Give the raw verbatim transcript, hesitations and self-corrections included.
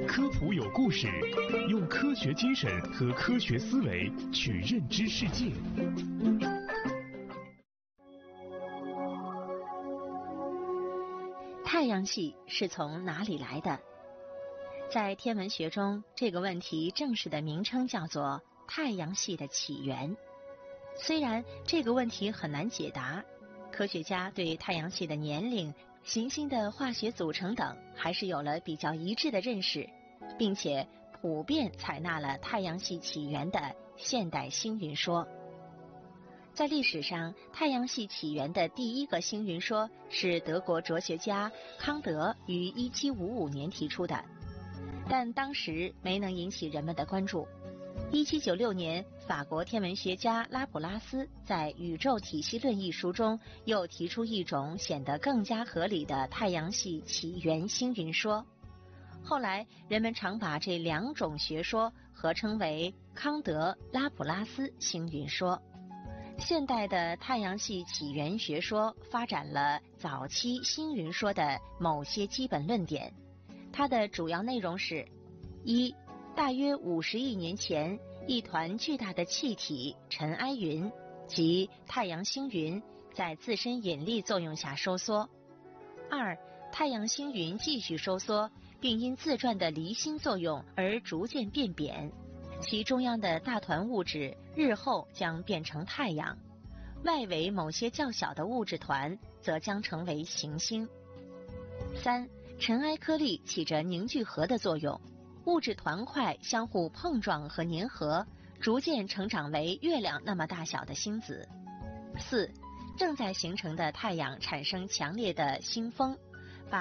科普有故事，用科学精神和科学思维去认知世界。 太阳系是从哪里来的？在天文学中，这个问题正式的名称叫做太阳系的起源。虽然这个问题很难解答，科学家对太阳系的年龄、行星的化学组成等还是有了比较一致的认识，并且普遍采纳了太阳系起源的现代星云说。在历史上，太阳系起源的第一个星云说是德国哲学家康德于一七五五年提出的，但当时没能引起人们的关注。一七九六年，法国天文学家拉普拉斯在《宇宙体系论》一书中又提出一种显得更加合理的太阳系起源星云说。后来人们常把这两种学说合称为康德拉普拉斯星云说。现代的太阳系起源学说发展了早期星云说的某些基本论点，它的主要内容是：一、大约五十亿年前，一团巨大的气体尘埃云即太阳星云在自身引力作用下收缩；二、太阳星云继续收缩，并因自转的离心作用而逐渐变扁，其中央的大团物质日后将变成太阳，外围某些较小的物质团则将成为行星。三、尘埃颗粒起着凝聚核的作用，物质团块相互碰撞和粘合，逐渐成长为月亮那么大小的星子。四、正在形成的太阳产生强烈的星风